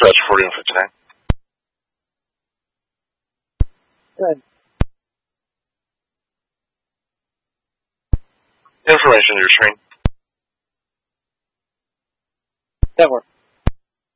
Dispatch 4159. Good. Information to your screen. That works.